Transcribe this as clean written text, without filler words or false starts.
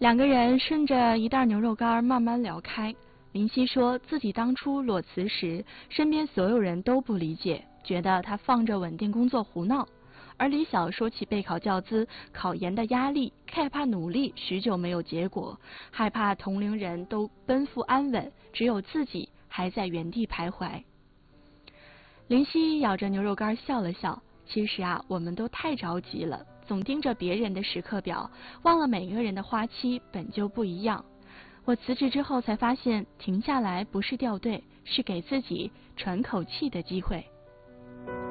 两个人顺着一袋牛肉干慢慢聊开。林夕说自己当初裸辞时，身边所有人都不理解，觉得他放着稳定工作胡闹。而李晓说起备考教资、考研的压力，害怕努力许久没有结果，害怕同龄人都奔赴安稳，只有自己还在原地徘徊。林夕咬着牛肉干笑了笑，其实我们都太着急了，总盯着别人的时刻表，忘了每个人的花期本就不一样。我辞职之后才发现，停下来不是掉队，是给自己喘口气的机会。